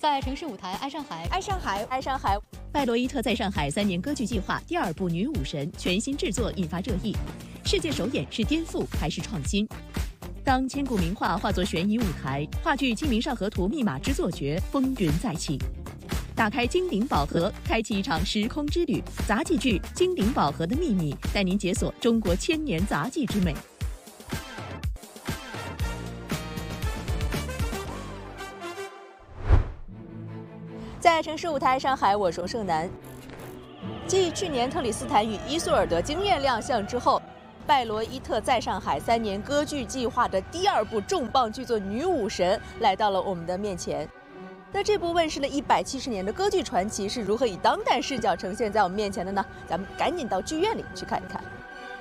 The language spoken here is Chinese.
在城市舞台爱上海， 爱上海，爱上海。 拜罗伊特在上海3年歌剧计划第2部《女武神》全新制作引发热议，世界首演是颠覆还是创新？当千古名画化作悬疑舞台，话剧《清明上河图》密码之作绝，风云再起。打开金鼎宝盒，开启一场时空之旅。杂技剧《金鼎宝盒的秘密》带您解锁中国1000年杂技之美。 在城市舞台上海，我是盛楠。继去年特里斯坦与伊索尔德惊艳亮相之后，拜罗伊特在上海3年歌剧计划的第2部重磅剧作《女武神》来到了我们的面前。那这部问世了170年的歌剧传奇是如何以当代视角呈现在我们面前的呢？咱们赶紧到剧院里去看一看。